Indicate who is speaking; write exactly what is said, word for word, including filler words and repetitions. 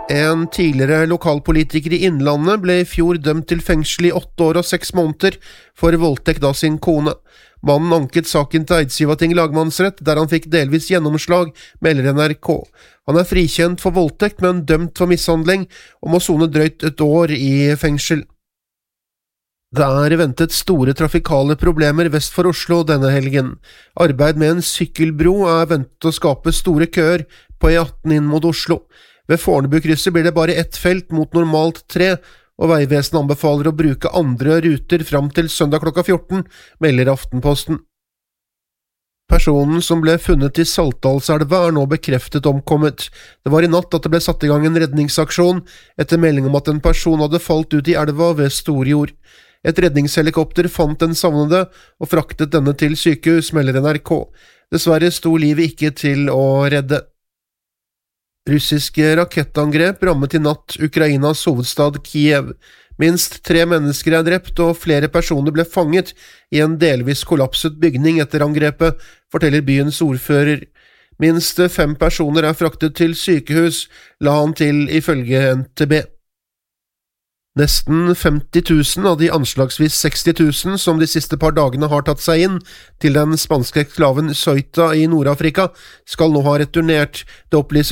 Speaker 1: En tidligere lokalpolitiker i Innlandet ble i fjor dømt til fengsel i åtte år og seks måneder for voldtekt av sin kone. Mannen anket saken til Eidsivating lagmannsrett, der han fikk delvis gjennomslag, melder N R K. Han er frikjent for voldtekt, men dømt for mishandling, og må sone drøyt et år i fengsel. Det er ventet store trafikale problemer vest for Oslo denne helgen. Arbeid med en sykkelbro er ventet å skape store køer på E atten inn mot Oslo. Ved Fornebukrysset blir det bare ett felt mot normalt tre, og Vegvesenet anbefaler å bruke andre ruter fram til søndag klokka fjorten, melder Aftenposten. Personen som ble funnet i Saltdalselva er nå bekreftet omkommet. Det var i natt at det ble satt i gang en redningsaksjon, etter melding om at en person hadde falt ut i elva ved Storjord. Et redningshelikopter fant den savnede og fraktet denne til sykehus, melder N R K. Dessverre sto livet ikke til å redde. Russiske rakettangrep rammet i natt Ukrainas hovedstad Kiev. Minst tre mennesker er drept, og flere personer ble fanget i en delvis kollapset bygning etter angrepet, forteller byens ordfører. Minst fem personer er fraktet til sykehus, la han til ifølge N T B. Nesten femti tusen av de anslagsvis seksti tusen som de siste par dagene har tatt seg inn til den spanske eksklaven Ceuta i Nord-Afrika, skal nå ha returnert. Det opplyser